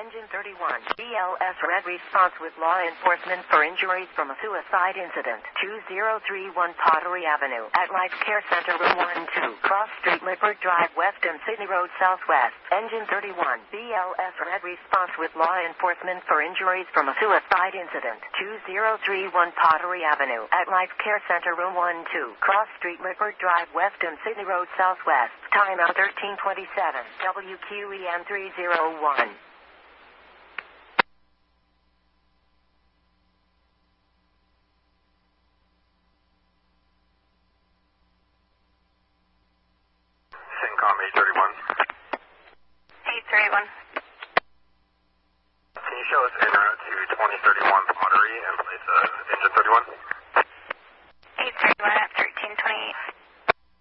Engine 31. BLS red response with law enforcement for injuries from a suicide incident. 2031 Pottery Avenue at Life Care Center, Room 1-2. Cross Street, Lippert Drive, West and Sydney Road, Southwest. Engine 31. BLS red response with law enforcement for injuries from a suicide incident. 2031 Pottery Avenue at Life Care Center, Room 1-2. Cross Street, Lippert Drive, West and Sydney Road, Southwest. Time out 1327. WQEN 301. Syncom 831. 831. Can you show us en route to 2031 Pottery and place engine 31? 831 at 1328.